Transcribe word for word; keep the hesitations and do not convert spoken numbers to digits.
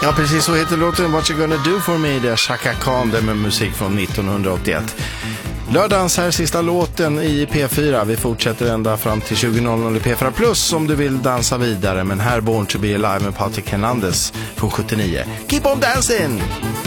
Ja, precis så heter låten What You Gonna Do For Me. Det är Chaka Khan, det med musik från nittonhundraåttioett. Lördagens här sista låten i P fyra. Vi fortsätter ända fram till tjugo noll noll i P fyra Plus om du vill dansa vidare. Men här Born To Be Alive med Patrik Hernandez från sjuttionio. Keep on dancing!